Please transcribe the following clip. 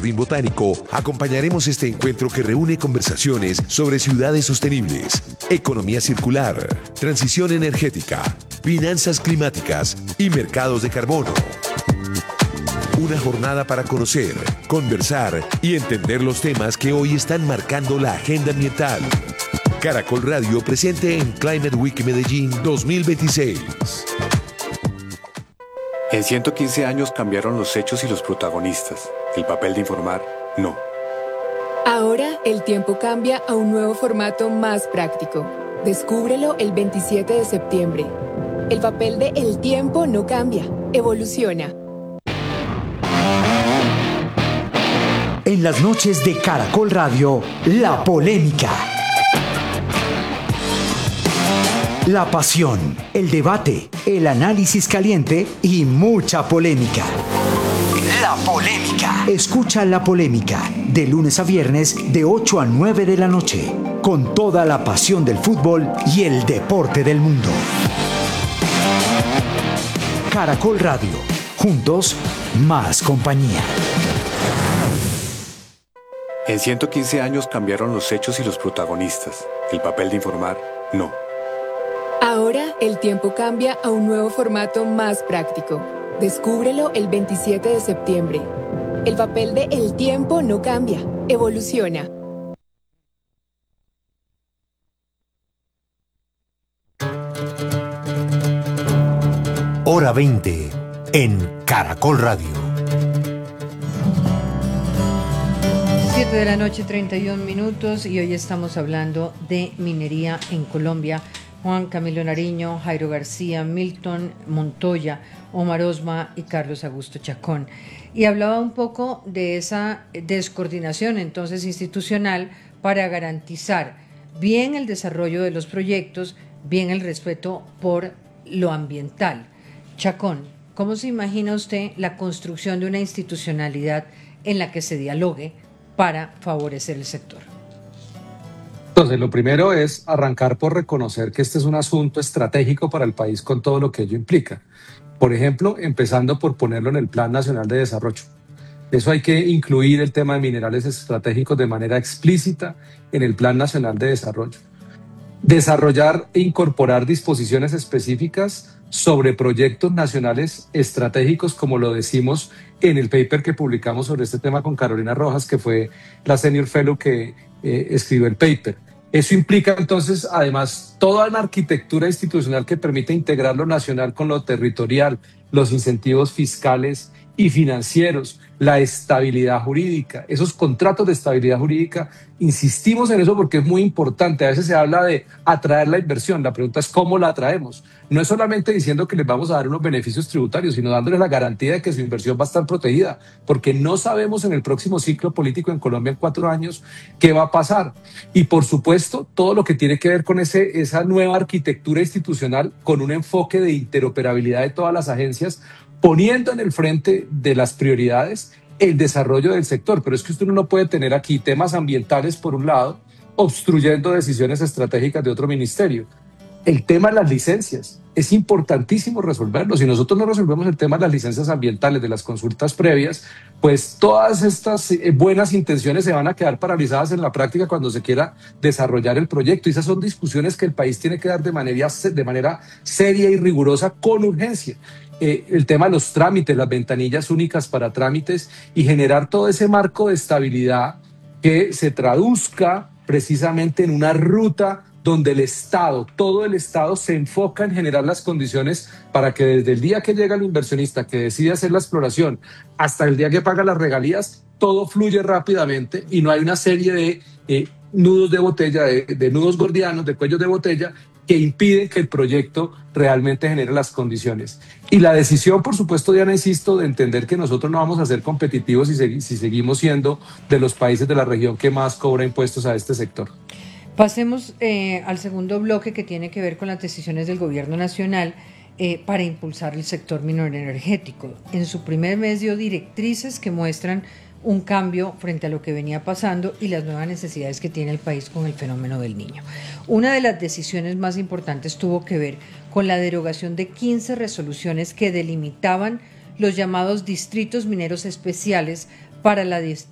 Jardín Botánico, acompañaremos este encuentro que reúne conversaciones sobre ciudades sostenibles, economía circular, transición energética, finanzas climáticas y mercados de carbono. Una jornada para conocer, conversar y entender los temas que hoy están marcando la agenda ambiental. Caracol Radio presente en Climate Week Medellín 2026. En 115 años cambiaron los hechos y los protagonistas. El papel de informar, no. Ahora el tiempo cambia a un nuevo formato más práctico. Descúbrelo el 27 de septiembre. El papel de El tiempo no cambia, evoluciona. En las noches de Caracol Radio, La Polémica. La pasión, el debate, el análisis caliente y mucha polémica. La Polémica. Escucha La Polémica de lunes a viernes de 8 a 9 de la noche, con toda la pasión del fútbol y el deporte del mundo. Caracol Radio. Juntos, más compañía. En 115 años cambiaron los hechos y los protagonistas. El papel de informar, no. Ahora el tiempo cambia a un nuevo formato más práctico. Descúbrelo el 27 de septiembre. El papel de El tiempo no cambia, evoluciona. Hora 20 en Caracol Radio. 7 de la noche, 31 minutos, y hoy estamos hablando de minería en Colombia. Juan Camilo Nariño, Jairo García, Milton Montoya, Omar Osma y Carlos Augusto Chacón. Y hablaba un poco de esa descoordinación entonces institucional para garantizar bien el desarrollo de los proyectos, bien el respeto por lo ambiental. Chacón, ¿cómo se imagina usted la construcción de una institucionalidad en la que se dialogue para favorecer el sector? Entonces, lo primero es arrancar por reconocer que este es un asunto estratégico para el país con todo lo que ello implica. Por ejemplo, empezando por ponerlo en el Plan Nacional de Desarrollo. Eso hay que incluir el tema de minerales estratégicos de manera explícita en el Plan Nacional de Desarrollo. Desarrollar e incorporar disposiciones específicas sobre proyectos nacionales estratégicos, como lo decimos en el paper que publicamos sobre este tema con Carolina Rojas, que fue la senior fellow que escribió el paper. Eso implica entonces, además, toda una arquitectura institucional que permite integrar lo nacional con lo territorial, los incentivos fiscales y financieros, la estabilidad jurídica, esos contratos de estabilidad jurídica. Insistimos en eso porque es muy importante. A veces se habla de atraer la inversión. La pregunta es cómo la atraemos. No es solamente diciendo que les vamos a dar unos beneficios tributarios, sino dándoles la garantía de que su inversión va a estar protegida, porque no sabemos en el próximo ciclo político en Colombia en 4 años qué va a pasar. Y por supuesto, todo lo que tiene que ver con esa nueva arquitectura institucional, con un enfoque de interoperabilidad de todas las agencias, poniendo en el frente de las prioridades el desarrollo del sector. Pero es que usted no puede tener aquí temas ambientales por un lado, obstruyendo decisiones estratégicas de otro ministerio. El tema de las licencias, es importantísimo resolverlo. Si nosotros no resolvemos el tema de las licencias ambientales, de las consultas previas, pues todas estas buenas intenciones se van a quedar paralizadas en la práctica cuando se quiera desarrollar el proyecto. Y esas son discusiones que el país tiene que dar de manera seria y rigurosa, con urgencia. El tema de los trámites, las ventanillas únicas para trámites, y generar todo ese marco de estabilidad que se traduzca precisamente en una ruta donde el Estado, todo el Estado, se enfoca en generar las condiciones para que desde el día que llega el inversionista que decide hacer la exploración hasta el día que paga las regalías, todo fluye rápidamente y no hay una serie de nudos de botella, de nudos gordianos, de cuellos de botella, que impiden que el proyecto realmente genere las condiciones. Y la decisión, por supuesto, Diana, insisto, de entender que nosotros no vamos a ser competitivos si seguimos siendo de los países de la región que más cobra impuestos a este sector. Pasemos al segundo bloque, que tiene que ver con las decisiones del gobierno nacional para impulsar el sector minero energético. En su primer mes dio directrices que muestran un cambio frente a lo que venía pasando y las nuevas necesidades que tiene el país con el fenómeno del Niño. Una de las decisiones más importantes tuvo que ver con la derogación de 15 resoluciones que delimitaban los llamados distritos mineros especiales para la